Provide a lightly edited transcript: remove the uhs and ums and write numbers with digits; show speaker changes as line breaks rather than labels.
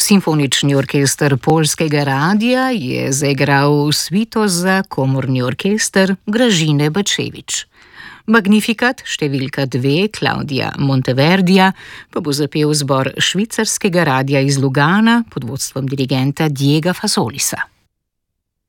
Simfonični orkester Poljskega radia je zaigral suito za komorni orkester Gražine Bačevič. Magnificat številka 2 Claudia Monteverdija pa bo zapel zbor švicarskega radia iz Lugana pod vodstvom dirigenta Diega Fasolisa.